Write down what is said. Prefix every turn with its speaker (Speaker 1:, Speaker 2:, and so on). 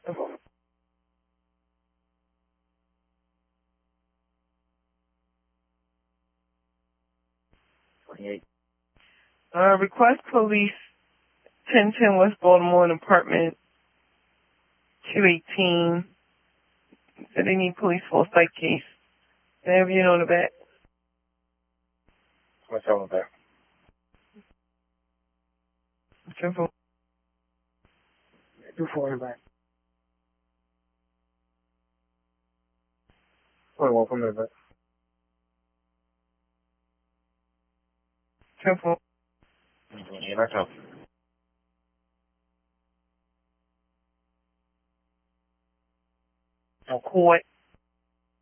Speaker 1: 28.
Speaker 2: Request police 1010 West Baltimore in apartment 218. Said they need police for a psych case. They have you on the back.
Speaker 1: What's up with that?
Speaker 2: Simple.
Speaker 1: 2-4 in the back. 21, come in the back.
Speaker 2: Simple.
Speaker 1: Yeah, that's up.
Speaker 2: No court.